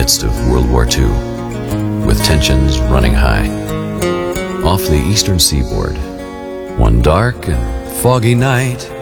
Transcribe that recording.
midst of World War II, with tensions running high. Off the eastern seaboard, one dark and foggy night,